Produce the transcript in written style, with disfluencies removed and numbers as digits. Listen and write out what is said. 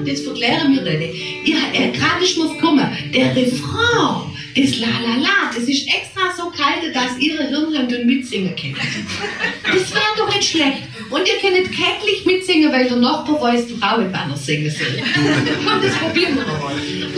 das verklären wir nicht. Gerade ist mir's gekommen, der Refrain, das La La La, das ist extra so kalt, dass ihre Hirnhändler mitsingen können. Das wäre doch nicht schlecht. Und ihr könnt kärglich mitsingen, weil der Nachbar weiß, die Frau mit Banner singen soll. Und das probieren wir mal.